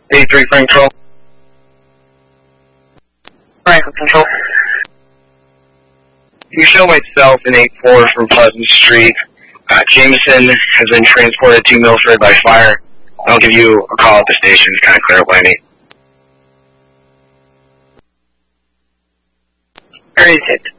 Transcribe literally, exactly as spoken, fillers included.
eighty-three Frank Control. Frank Control. You show myself in eight four from Pleasant Street. Uh, Jameson has been transported to Milford by fire. I'll give you a call at the station to kind of clear up what I need. Where is it?